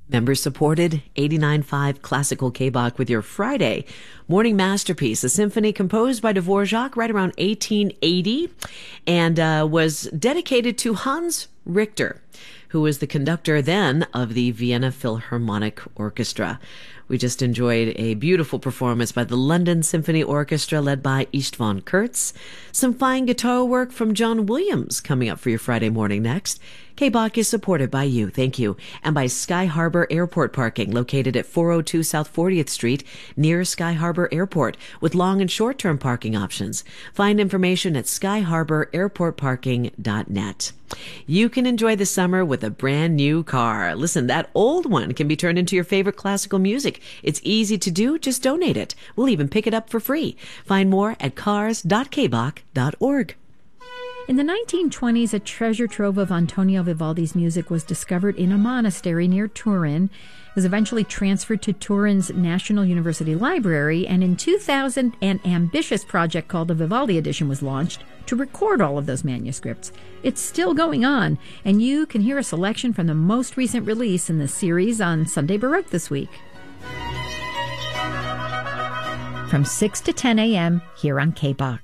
Member-supported 89.5 Classical K-Bach with your Friday morning masterpiece, a symphony composed by Dvorak right around 1880 and was dedicated to Hans Richter, who was the conductor then of the Vienna Philharmonic Orchestra. We just enjoyed a beautiful performance by the London Symphony Orchestra led by István Kurz. Some fine guitar work from John Williams coming up for your Friday morning next. K-Bach is supported by you, thank you, and by Sky Harbor Airport Parking, located at 402 South 40th Street, near Sky Harbor Airport, with long and short-term parking options. Find information at skyharbor.airportparking.net. You can enjoy the summer with a brand new car. Listen, that old one can be turned into your favorite classical music. It's easy to do, just donate it. We'll even pick it up for free. Find more at cars.kbach.org. In the 1920s, a treasure trove of Antonio Vivaldi's music was discovered in a monastery near Turin. It was eventually transferred to Turin's National University Library, and in 2000, an ambitious project called the Vivaldi Edition was launched to record all of those manuscripts. It's still going on, and you can hear a selection from the most recent release in the series on Sunday Baroque this week. From 6 to 10 a.m. here on K-Bach.